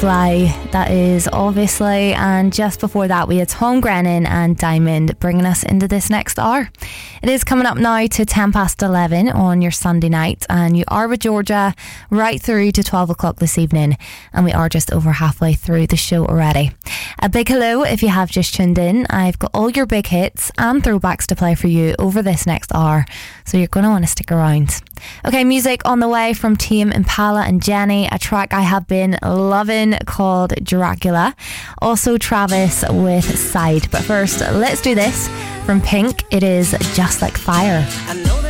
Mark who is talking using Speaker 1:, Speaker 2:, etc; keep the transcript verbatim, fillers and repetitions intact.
Speaker 1: Fly, that is obviously, and just before that we had Tom Grennan and Diamond bringing us into this next hour. It is coming up now to ten past eleven on your Sunday night, and you are with Georgia right through to twelve o'clock this evening, and we are just over halfway through the show already. A big hello if you have just tuned in. I've got all your big hits and throwbacks to play for you over this next hour, so you're going to want to stick around. Okay, music on the way from Tame Impala and Jenny, a track I have been loving called Dracula. Also Travis with Side. But first, let's do this from Pink. It is Just Like Fire. I know that